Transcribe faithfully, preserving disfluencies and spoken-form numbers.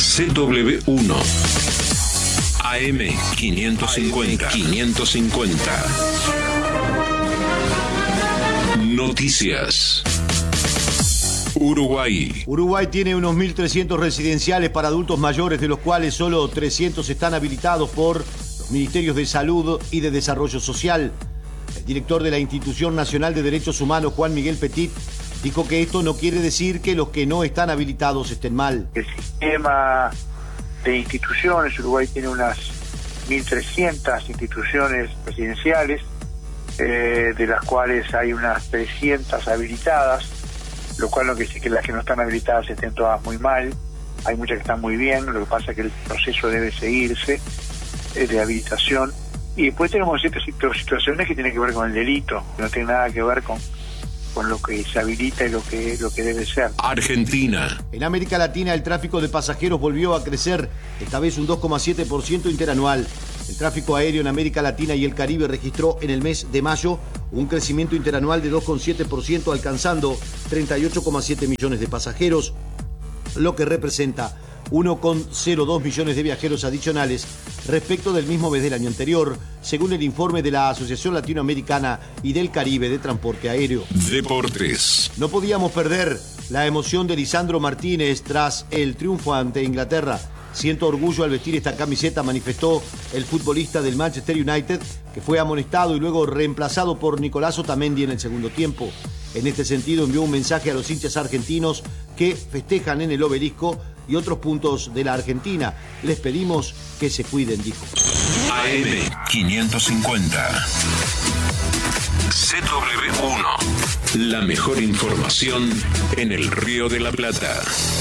C W uno. A M quinientos cincuenta. quinientos cincuenta. Noticias. Uruguay. Uruguay tiene unos mil trescientos residenciales para adultos mayores, de los cuales solo trescientos están habilitados por los Ministerios de Salud y de Desarrollo Social. El director de la Institución Nacional de Derechos Humanos, Juan Miguel Petit, dijo que esto no quiere decir que los que no están habilitados estén mal. El sistema de instituciones, Uruguay tiene unas mil trescientas instituciones residenciales, eh, de las cuales hay unas trescientas habilitadas, lo cual no quiere decir que las que no están habilitadas estén todas muy mal. Hay muchas que están muy bien, lo que pasa es que el proceso debe seguirse eh, de habilitación. Y después tenemos ciertas situaciones que tienen que ver con el delito, que no tienen nada que ver con, con lo que se habilita y lo que, lo que debe ser. Argentina. En América Latina el tráfico de pasajeros volvió a crecer, esta vez un dos coma siete por ciento interanual. El tráfico aéreo en América Latina y el Caribe registró en el mes de mayo un crecimiento interanual de dos coma siete por ciento, alcanzando treinta y ocho coma siete millones de pasajeros, lo que representa uno coma cero dos millones de viajeros adicionales respecto del mismo mes del año anterior, según el informe de la Asociación Latinoamericana y del Caribe de Transporte Aéreo. Deportes. No podíamos perder la emoción de Lisandro Martínez tras el triunfo ante Inglaterra. Siento orgullo al vestir esta camiseta, manifestó el futbolista del Manchester United, que fue amonestado y luego reemplazado por Nicolás Otamendi en el segundo tiempo. En este sentido envió un mensaje a los hinchas argentinos que festejan en el Obelisco y otros puntos de la Argentina. Les pedimos que se cuiden, dijo. A M quinientos cincuenta. C W uno. La mejor información en el Río de la Plata.